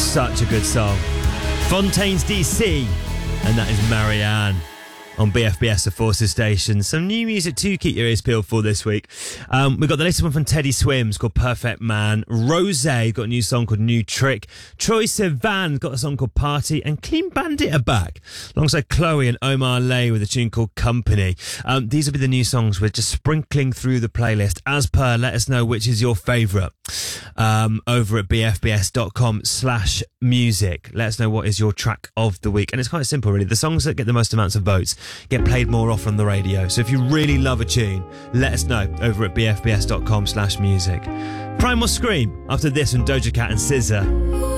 Such a good song. Fontaines DC, and that is Marianne on BFBS, the Forces Station. Some new music to keep your ears peeled for this week. We've got the latest one from Teddy Swims called Perfect Man. Rosé got a new song called New Trick. Troye Sivan got a song called Party. And Clean Bandit are back, alongside Chloe and Omar Lay with a tune called Company. These will be the new songs we're just sprinkling through the playlist. As per, let us know which is your favourite over at bfbs.com/music. Let us know what is your track of the week. And it's quite simple, really. The songs that get the most amounts of votes get played more often on the radio. So if you really love a tune, let us know over at bfbs.com/music. Primal Scream after this from Doja Cat and SZA.